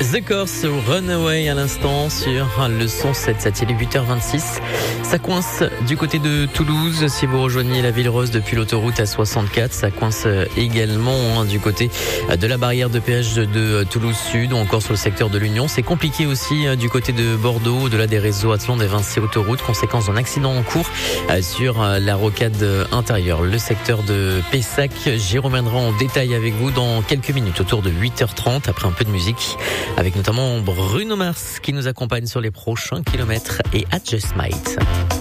The Course Runaway à l'instant sur le son 7, il est 8h26. Ça coince du côté de Toulouse. Si vous rejoignez la ville rose depuis l'autoroute A64, ça coince également du côté de la barrière de péage de Toulouse Sud ou encore sur le secteur de l'Union. C'est compliqué aussi du côté de Bordeaux, au-delà des réseaux Athlon et Vinci Autoroute, conséquence d'un accident en cours sur la rocade intérieure. Le secteur de Pessac, j'y reviendrai en détail avec vous dans quelques minutes, autour de 8h30, après un peu de musique, avec notamment Bruno Mars qui nous accompagne sur les prochains kilomètres et At Just Might.